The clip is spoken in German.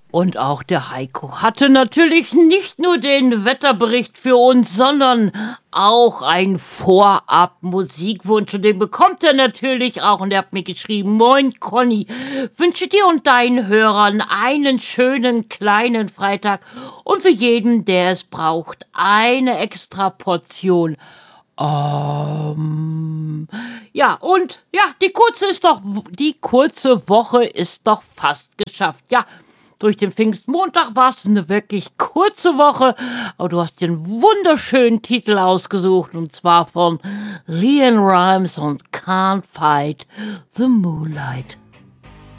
Und auch der Heiko hatte natürlich nicht nur den Wetterbericht für uns, sondern auch einen Vorab-Musikwunsch. Und den bekommt er natürlich auch. Und er hat mir geschrieben: Moin Conny, wünsche dir und deinen Hörern einen schönen kleinen Freitag und für jeden, der es braucht, eine extra Portion. Ja, und ja, die kurze Woche ist doch fast geschafft. Ja, durch den Pfingstmontag war es eine wirklich kurze Woche, aber du hast dir einen wunderschönen Titel ausgesucht, und zwar von Leanne Rimes und Can't Fight the Moonlight.